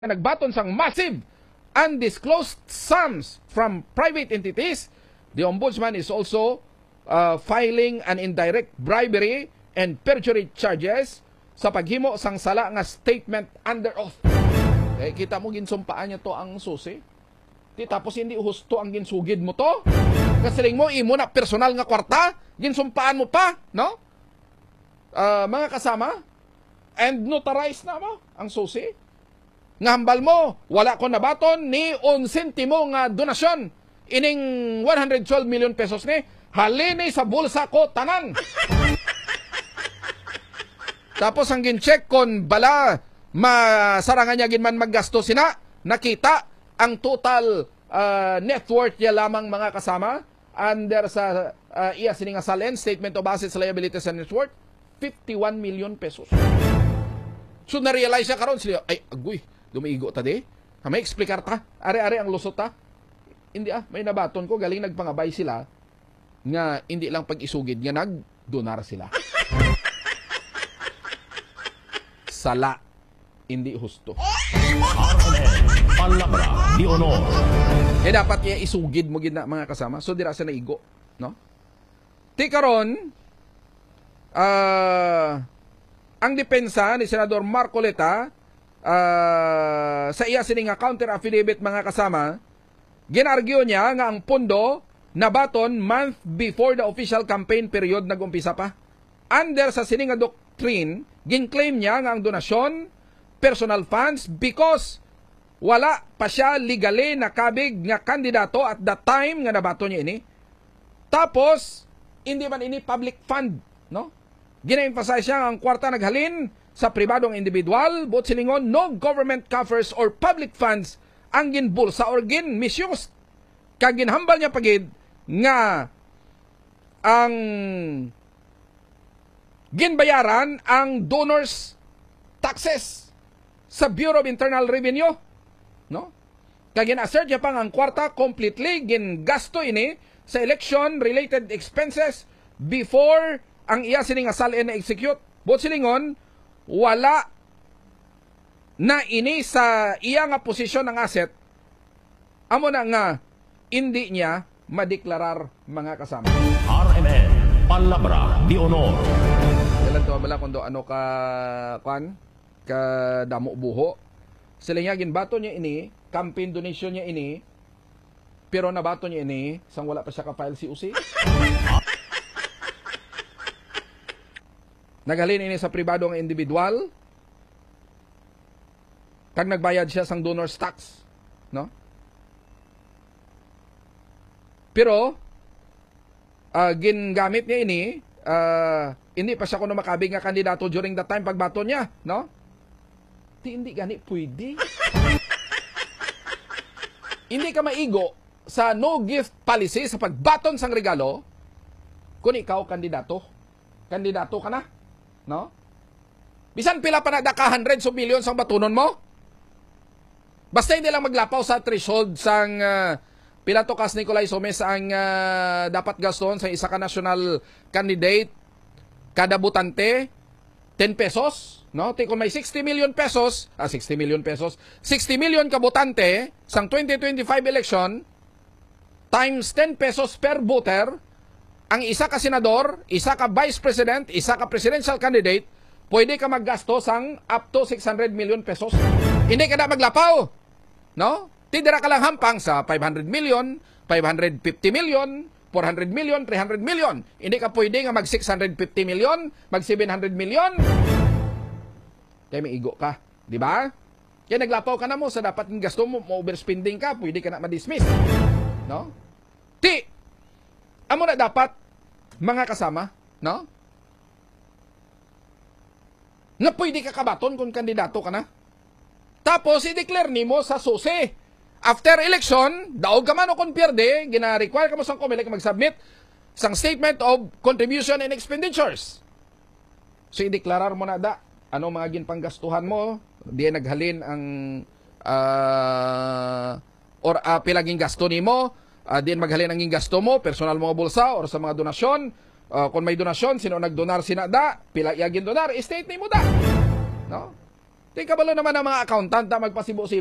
nagbaton sang massive undisclosed sums from private entities, the Ombudsman is also filing an indirect bribery and perjury charges sa paghimo sang sala nga statement under oath. Kaya kita mo ginsumpaan niya to ang susi. Tapos hindi husto ang ginsugid mo to. Kasiling mo, imo na personal nga kwarta, ginsumpaan mo pa, no? Mga kasama, and notarize na mo ang susi. Ngambal mo, wala ko nabaton ni 1 sentimo nga donasyon. Ining 112 million pesos ni, halini sa bulsa ko tanan. Tapos ang gin-check kon bala masarangan niya ginman maggasto sina, nakita ang total net worth niya lamang mga kasama under sa iya sininga salen, Statement of Assets, Liabilities and Net Worth, 51 million pesos. So na-realize siya karon sila, ay agoy, lumiigo ta di. May explicar ta. Are-are ang lusot ta. Hindi may nabaton ko galing nagpangabay sila nga hindi lang pag-isugid nga nag-donar sila. Sala, hindi husto. Palabra di honor. Dapat niya isugid mo gid na mga kasama. So dira sa naigo, no? Ti karon ang depensa ni Senador Marcoleta sa iya sining counter affidavit mga kasama, ginargyo niya nga ang pondo nabaton month before the official campaign period nagumpisa pa. Under sa sining doctrine, ginclaim niya nga ang donasyon personal funds because wala pa siya legally nakabig nga kandidato at the time nga nabato niya ini. Tapos hindi man ini public fund, no? Gina-emphasize siya ang kwarta naghalin sa pribadong individual, but silingon no government coffers or public funds ang ginbulsa or gin-misuse. Kag ginhambal niya pagid nga ang ginbayaran ang donors taxes sa Bureau of Internal Revenue, no? Kag gina-assert niya pang ang kwarta completely gingasto ini sa election related expenses before ang iya sining asal na execute. But silingon wala na ini sa iya nga posisyon ng asset, amo na nga hindi niya madeklarar mga kasama. RMN Palabra di honor. Dalan to bala kundo ano ka damo buho. Sila niya ginbato niya ini, campaign donation niya ini, pero nabato niya ini sang wala pa siya ka-file si UC. Naghalin ini sa pribadong individual, kag nagbayad siya sang donor's tax, no? Pero gingamit niya ini, hindi pa siya kuno makabig nga kandidato during that time pagbato niya, no? Hindi gani pwede. Hindi ka maigo sa no gift policy sa pagbaton sang regalo kung ikaw kandidato ka na, no? Bisan pila pa na da ka hundreds of millions ang batunon mo, basta hindi lang maglapaw sa threshold sang pila to kas Nicolay Somes ang dapat gaston sa isa ka national candidate kada butante 10 pesos, no? Kung may 60 million pesos, 60 million ka botante sang 2025 election times 10 pesos per voter, ang isa ka senador, isa ka vice president, isa ka presidential candidate, pwede ka maggasto sang up to 600 million pesos. Hindi ka na maglapaw, no? Tidira ka lang hampang sa 500 million, 550 million, 400 million, 300 million. Hindi ka pwede nga mag 650 million, mag 700 million. Kaya may igo ka, di ba? Kaya naglapaw ka na mo sa dapat ng gasto mo, overspending ka, pwede ka na ma-dismiss, no? Amo na dapat mga kasama, no? Na pwede ka kabaton kung kandidato ka na. Tapos i-declare nimo sa susi. After election, daog ka man o kung pierde, gina-require ka mo sa COMELEC mag-submit sang statement of contribution and expenditures. So i-deklarar mo na da ano mga ginpanggastuhan mo, di naghalin ang pilaging gasto nimo, di maghalin ang gasto mo, personal mga bulsa or sa mga donasyon. Kung may donasyon, sino nagdonar sinada, pila yagin donar, state nimo da. No? Di kabalo naman ang mga accountant na magpasibo